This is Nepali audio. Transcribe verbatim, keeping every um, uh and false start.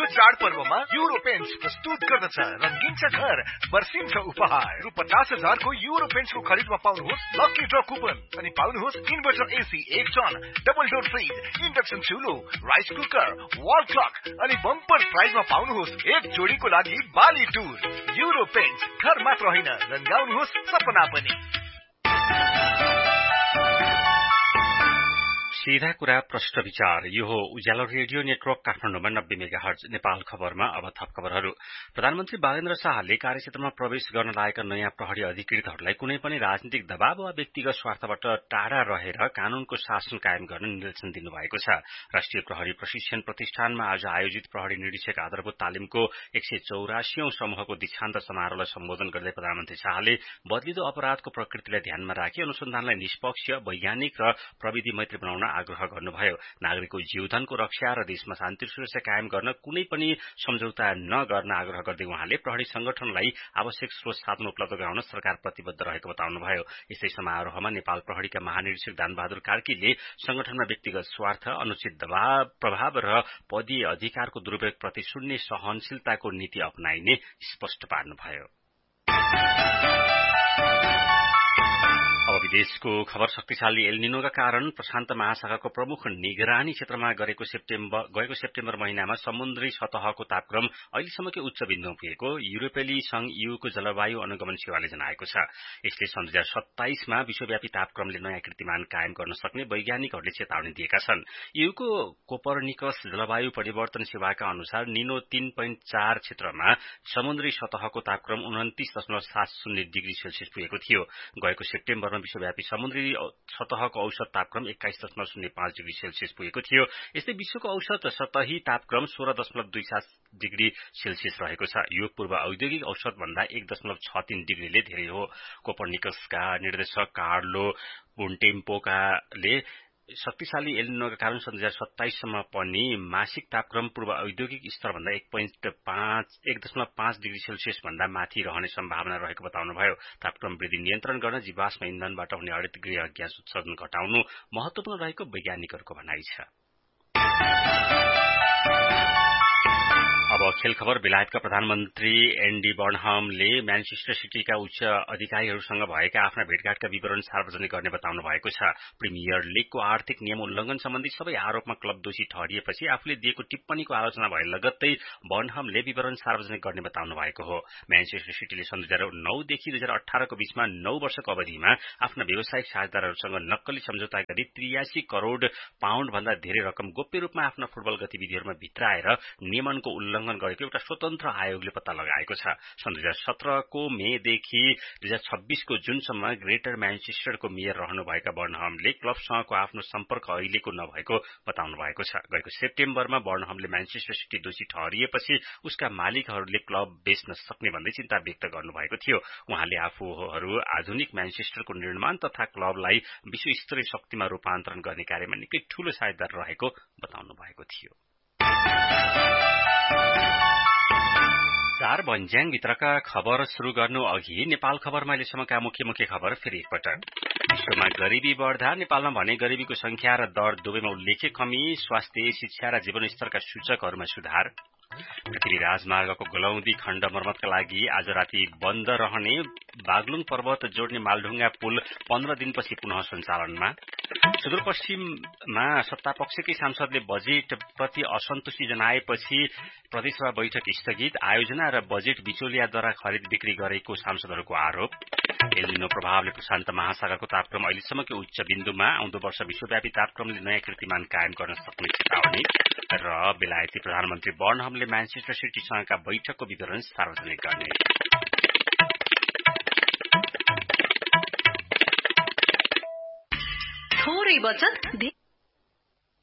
चाडपर्वमा युरो पेन्ट्स प्रस्तुत गर्दछ रंगिन्छ घर वर्षिन्छ उपहार। रु पचास हजारको युरो पेन्ट्सको खरिदमा पाउनुहोस् लकी ड्र कुपन अनि पाउनुहोस् इन्भर्टर एसी एक ton, double door fridge, induction चुलो, rice cooker, wall clock अनि बम्पर प्राइजमा पाउनुहोस् एक जोडीको लागि बाली टुर। युरो पेन्ट्स घर मात्र होइन, रंगाउनुहोस् सपना पनि। सीधा कुरा प्रश्न विचार। यो हो उज्यालो रेडियो नेटवर्क काठमाडौँमा नब्बे मेगाहर्ज। नेपाल खबरमा अब थप खबरहरू। प्रधानमन्त्री बालेन्द्र शाहले कार्यक्षेत्रमा प्रवेश गर्न लागेका नयाँ प्रहरी अधिकृतहरूलाई कुनै पनि राजनीतिक दबाव वा व्यक्तिगत स्वार्थबाट टाढा रहेर कानूनको शासन कायम गर्न निर्देशन दिनुभएको छ। राष्ट्रिय प्रहरी प्रशिक्षण प्रतिष्ठानमा आज आयोजित प्रहरी निरीक्षक आधारभूत तालिमको एक सय चौरासी औं समूहको दीक्षान्त समारोहलाई सम्बोधन गर्दै प्रधानमन्त्री शाहले बदलिदो अपराधको प्रकृतिलाई ध्यानमा राखी अनुसन्धानलाई निष्पक्ष, वैज्ञानिक र प्रविधि मैत्री बनाउन आग्रह गर्नुभयो। नागरिकको जीवधनको रक्षा र देशमा शान्ति सुरक्षा कायम गर्न कुनै पनि सम्झौता नगर्न आग्रह गर्दै उहाँले प्रहरी संगठनलाई आवश्यक स्रोत साधन उपलब्ध गराउन सरकार प्रतिबद्ध रहेको बताउनुभयो। यसै समारोहमा नेपाल प्रहरीका महानिरीक्षक दानबहादुर कार्कीले संगठनमा व्यक्तिगत स्वार्थ, अनुचित दबाव प्रभाव र पदीय अधिकारको दुरूपयोग प्रति शून्य सहनशीलताको नीति अपनाइने स्पष्ट पार्नुभयो। अब विदेशको खबर। शक्तिशाली एलनिनोका कारण प्रशान्त महासागरको प्रमुख निगरानी क्षेत्रमा गरेको सेप्टेम्बर गएको सेप्टेम्बर महिनामा समुद्री सतहको तापक्रम अहिलेसम्मकै उच्च बिन्दुमा पुगेको युरोपेली संघ ईयूको जलवायु अनुगमन सेवाले जनाएको छ। यसले सन् दुई हजार सत्ताइसमा विश्वव्यापी तापक्रमले नयाँ कीर्तिमान कायम गर्न सक्ने वैज्ञानिकहरूले चेतावनी दिएका छन्। ईयूको कोपरनिकस जलवायु परिवर्तन सेवाका अनुसार निनो तीन दशमलव चार क्षेत्रमा समुद्री सतहको तापक्रम उन्तिस दशमलव सात शून्य डिग्री सेल्सियस पुगेको थियो। गएको सेप्टेम्बरमा विश्वव्यापी समुद्री सतहको औसत तापक्रम एक्काइस दशमलव शून्य पाँच डिग्री सेल्सियस पुगेको थियो। यस्तै विश्वको औसत सतही तापक्रम सोह्र दशमलव दुई सात डिग्री सेल्सियस रहेको छ। यो पूर्व औद्योगिक औसत भन्दा एक दशमलव छ तीन डिग्रीले धेरै हो। कोपरनिकसका निर्देशक कार्लो बोन्टेम्पोकाले शक्तिशाली एलनिनोका कारण सन् दुई हजार सत्ताइससम्म पनि मासिक तापक्रम पूर्व औद्योगिक स्तरभन्दा एक पोइन्ट पाँच एक दशमलव पाँच डिग्री सेल्सियस भन्दा माथि रहने सम्भावना रहेको बताउनुभयो। तापक्रम वृद्धि नियन्त्रण गर्न जीवाश्म इन्धनबाट हुने हरित गृह ग्यास उत्सर्जन घटाउनु महत्वपूर्ण रहेको वैज्ञानिकहरूको भनाइ छ। अब खेल खबर। बेलायतका प्रधानमन्त्री एन्डी बर्नहामले म्यानचेस्टर सिटीका उच्च अधिकारीहरूसँग भएका आफ्ना भेटघाटका विवरण सार्वजनिक गर्ने बताउनु भएको छ। प्रिमियर लीगको आर्थिक नियम उल्लंघन सम्बन्धी सबै आरोपमा क्लब दोषी ठहरिएपछि आफूले दिएको टिप्पणीको आलोचना भए लगत्तै बर्नहामले विवरण सार्वजनिक गर्ने बताउनु भएको हो। म्यानचेस्टर सिटीले सन् दुई हजार नौ देखि दुई हजार अठारको बीचमा नौ वर्षको अवधिमा आफ्ना व्यावसायिक साझेदारहरूसँग नक्कली सम्झौता गरी त्रियासी करोड़ पाउण्ड भन्दा धेरै रकम गोप्य रूपमा आफ्ना फुटबल गतिविधिहरूमा भित्राएर नियमनको उल्लंघन गरेको एउटा स्वतन्त्र आयोगले पत्ता लगाएको छ। सन् दुई हजार सत्रको मेदेखि दुई हजार छब्बीसको जुनसम्म ग्रेटर म्यानचेस्टरको मेयर रहनुभएका बर्नहामले क्लबसँगको आफ्नो सम्पर्क अहिलेको नभएको बताउनु भएको छ। गएको सेप्टेम्बरमा बर्नहामले म्यानचेस्टर सिटी दोषी ठहरिएपछि उसका मालिकहरूले क्लब बेच्न सक्ने भन्दै चिन्ता व्यक्त गर्नुभएको थियो। उहाँले आफूहरू आधुनिक म्यानचेस्टरको निर्माण तथा क्लबलाई विश्वस्तरीय शक्तिमा रूपान्तरण गर्ने कार्यमा निकै ठूलो साझेदार रहेको बताउनु भएको थियो। चार भन्ज्याङ भित्रका खबर शुरू गर्नु अघि नेपाल खबरमा अहिलेसम्मका मुख्य मुख्य खबर फेरि एकपटक। विश्वमा गरीबी बढ्दा नेपालमा भने गरीबीको संख्या र दर दुवैमा उल्लेख्य कमी, स्वास्थ्य, शिक्षा र जीवनस्तरका सूचकहरूमा सुधार। पृथ्वी राजमार्गको गलौदी खण्ड मर्मतका लागि आज राति बन्द रहने बागलुङ पर्वत जोड्ने मालढुङ्गा पुल पन्ध्र दिनपछि पुनः सञ्चालनमा। सुदूरपश्चिममा सत्तापक्षकै सांसदले बजेट प्रति असन्तुष्टि जनाएपछि प्रदेशसभा बैठक स्थगित। आयोजना र बजेट बिचौलियाद्वारा खरिद बिक्री गरेको सांसदहरूको आरोप। एलनिनो प्रभावले प्रशान्त महासागरको तापक्रम अहिलेसम्मकै उच्च बिन्दुमा, आउँदो वर्ष विश्वव्यापी तापक्रमले नयाँ कीर्तिमान कायम गर्न सक्ने चेतावनी। र बेलायती प्रधानमन्त्री बर्नहामले म्यानचेस्टर सिटीसँगका बैठकको विवरण सार्वजनिक गर्ने। थोरै बचत